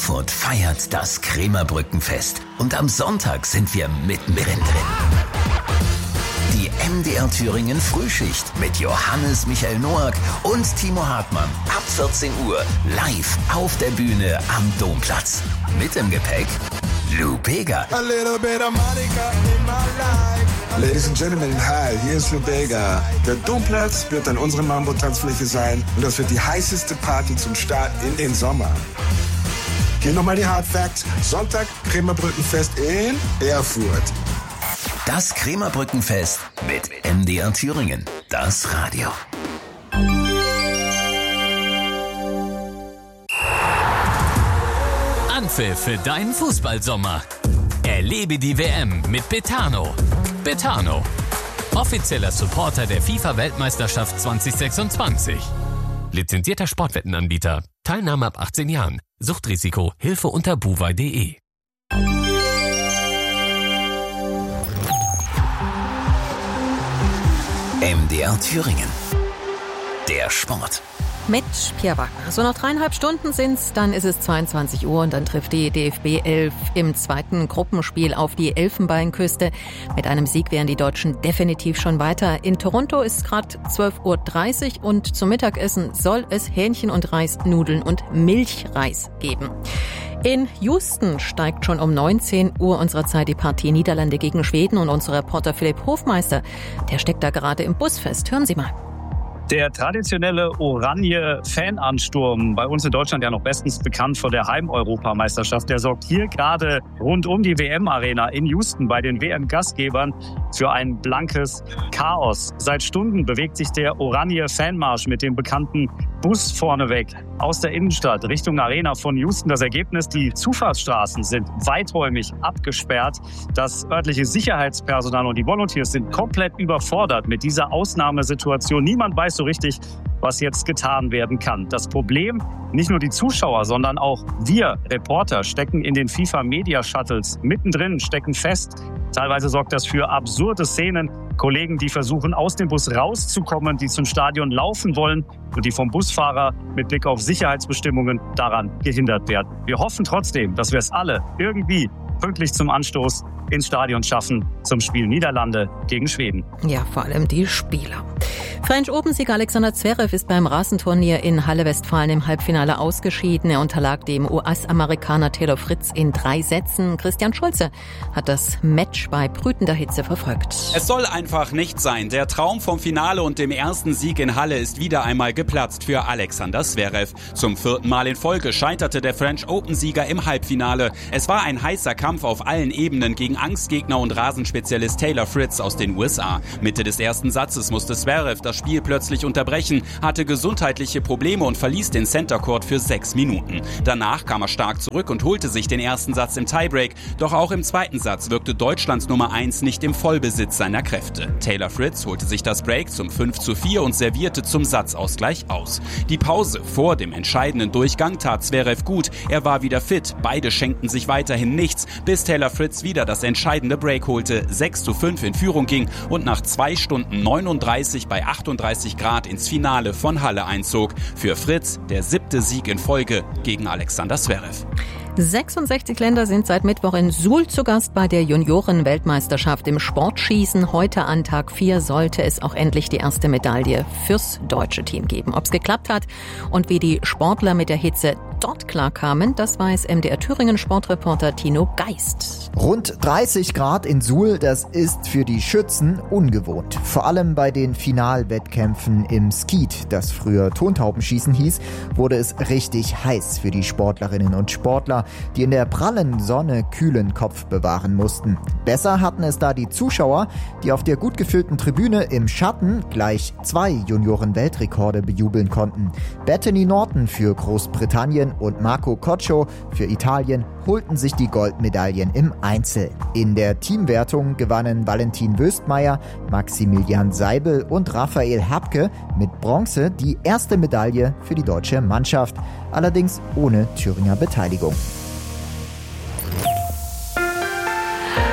Erfurt feiert das Krämerbrückenfest und am Sonntag sind wir mittendrin. Die MDR Thüringen Frühschicht mit Johannes Michael Noack und Timo Hartmann. Ab 14 Uhr live auf der Bühne am Domplatz. Mit im Gepäck Lou Bega. A little bit of Monica in my life. Ladies and Gentlemen, hi, hier ist Lou Bega. Der Domplatz wird an unserer Mambo-Tanzfläche sein und das wird die heißeste Party zum Start in den Sommer. Hier nochmal die Hard Facts. Sonntag Krämerbrückenfest in Erfurt. Das Krämerbrückenfest mit MDR Thüringen, das Radio. Anpfiff für deinen Fußballsommer. Erlebe die WM mit Betano. Betano, offizieller Supporter der FIFA-Weltmeisterschaft 2026. Lizenzierter Sportwettenanbieter. Teilnahme ab 18 Jahren. Suchtrisiko. Hilfe unter buwei.de. MDR Thüringen. Der Sport. Mit Pierre Wagner. So noch 3,5 Stunden sind's, dann ist es 22 Uhr und dann trifft die DFB 11 im zweiten Gruppenspiel auf die Elfenbeinküste. Mit einem Sieg wären die Deutschen definitiv schon weiter. In Toronto ist es gerade 12.30 Uhr und zum Mittagessen soll es Hähnchen und Reis, Nudeln und Milchreis geben. In Houston steigt schon um 19 Uhr unserer Zeit die Partie Niederlande gegen Schweden und unser Reporter Philipp Hofmeister, der steckt da gerade im Bus fest. Hören Sie mal. Der traditionelle Oranje-Fanansturm, bei uns in Deutschland ja noch bestens bekannt von der Heim-Europameisterschaft, der sorgt hier gerade rund um die WM-Arena in Houston bei den WM-Gastgebern für ein blankes Chaos. Seit Stunden bewegt sich der Oranje-Fanmarsch mit dem bekannten Bus vorneweg aus der Innenstadt Richtung Arena von Houston. Das Ergebnis, die Zufahrtsstraßen sind weiträumig abgesperrt. Das örtliche Sicherheitspersonal und die Volunteers sind komplett überfordert mit dieser Ausnahmesituation. Niemand weiß so richtig, was jetzt getan werden kann. Das Problem, nicht nur die Zuschauer, sondern auch wir Reporter stecken in den FIFA-Media-Shuttles mittendrin, stecken fest. Teilweise sorgt das für absurde Szenen. Kollegen, die versuchen, aus dem Bus rauszukommen, die zum Stadion laufen wollen und die vom Busfahrer mit Blick auf Sicherheitsbestimmungen daran gehindert werden. Wir hoffen trotzdem, dass wir es alle irgendwie pünktlich zum Anstoß ins Stadion schaffen zum Spiel Niederlande gegen Schweden. Ja, vor allem die Spieler. French Open-Sieger Alexander Zverev ist beim Rasenturnier in Halle-Westfalen im Halbfinale ausgeschieden. Er unterlag dem US-Amerikaner Taylor Fritz in 3 Sätzen. Christian Schulze hat das Match bei brütender Hitze verfolgt. Es soll einfach nicht sein. Der Traum vom Finale und dem ersten Sieg in Halle ist wieder einmal geplatzt für Alexander Zverev. Zum 4. Mal in Folge scheiterte der French Open-Sieger im Halbfinale. Es war ein heißer Kampf auf allen Ebenen gegen Angstgegner und Rasenspezialist Taylor Fritz aus den USA. Mitte des ersten Satzes musste Zverev das Spiel plötzlich unterbrechen, hatte gesundheitliche Probleme und verließ den Center Court für 6 Minuten. Danach kam er stark zurück und holte sich den ersten Satz im Tiebreak. Doch auch im zweiten Satz wirkte Deutschlands Nummer 1 nicht im Vollbesitz seiner Kräfte. Taylor Fritz holte sich das Break zum 5:4 und servierte zum Satzausgleich aus. Die Pause vor dem entscheidenden Durchgang tat Zverev gut. Er war wieder fit. Beide schenkten sich weiterhin nichts, bis Taylor Fritz wieder das entscheidende Break holte, 6:5 in Führung ging und nach 2 Stunden 39 bei 38 Grad ins Finale von Halle einzog. Für Fritz der 7. Sieg in Folge gegen Alexander Zverev. 66 Länder sind seit Mittwoch in Suhl zu Gast bei der Junioren-Weltmeisterschaft im Sportschießen. Heute an Tag 4 sollte es auch endlich die erste Medaille fürs deutsche Team geben. Ob es geklappt hat und wie die Sportler mit der Hitze dort klarkamen, das weiß MDR Thüringen Sportreporter Tino Geist. Rund 30 Grad in Suhl, das ist für die Schützen ungewohnt. Vor allem bei den Finalwettkämpfen im Skeet, das früher Tontaubenschießen hieß, wurde es richtig heiß für die Sportlerinnen und Sportler, die in der prallen Sonne kühlen Kopf bewahren mussten. Besser hatten es da die Zuschauer, die auf der gut gefüllten Tribüne im Schatten gleich 2 Junioren-Weltrekorde bejubeln konnten. Bethany Norton für Großbritannien und Marco Coccio für Italien holten sich die Goldmedaillen im Einzel. In der Teamwertung gewannen Valentin Wöstmeier, Maximilian Seibel und Raphael Hapke mit Bronze die erste Medaille für die deutsche Mannschaft, allerdings ohne Thüringer Beteiligung.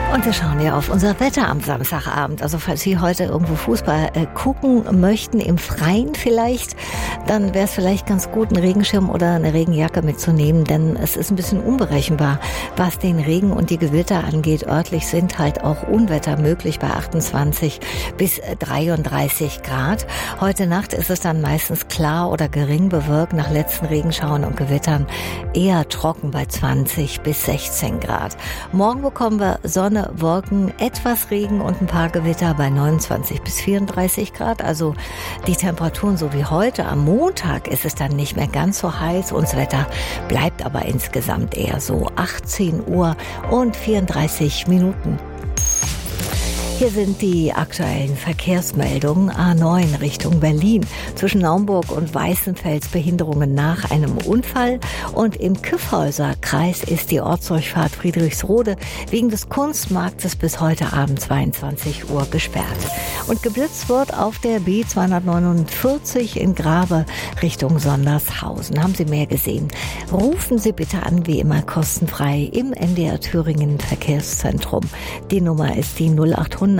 Und wir schauen ja auf unser Wetter am Samstagabend. Also falls Sie heute irgendwo Fußball gucken möchten, im Freien vielleicht, dann wäre es vielleicht ganz gut, einen Regenschirm oder eine Regenjacke mitzunehmen, denn es ist ein bisschen unberechenbar, was den Regen und die Gewitter angeht. Örtlich sind halt auch Unwetter möglich bei 28 bis 33 Grad. Heute Nacht ist es dann meistens klar oder gering bewölkt, nach letzten Regenschauern und Gewittern eher trocken bei 20 bis 16 Grad. Morgen bekommen wir Sonne, Wolken, etwas Regen und ein paar Gewitter bei 29 bis 34 Grad. Also die Temperaturen so wie heute. Am Montag ist es dann nicht mehr ganz so heiß und das Wetter bleibt aber insgesamt eher so 18 Uhr und 34 Minuten. Hier sind die aktuellen Verkehrsmeldungen. A9 Richtung Berlin. Zwischen Naumburg und Weißenfels Behinderungen nach einem Unfall. Und im Kyffhäuser Kreis ist die Ortsdurchfahrt Friedrichsrode wegen des Kunstmarktes bis heute Abend 22 Uhr gesperrt. Und geblitzt wird auf der B249 in Grave Richtung Sondershausen. Haben Sie mehr gesehen? Rufen Sie bitte an, wie immer kostenfrei im NDR Thüringen Verkehrszentrum. Die Nummer ist die 0800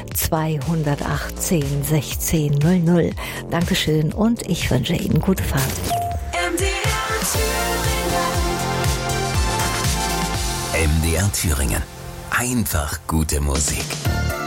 218 1600. Dankeschön und ich wünsche Ihnen gute Fahrt. MDR Thüringen. Einfach gute Musik.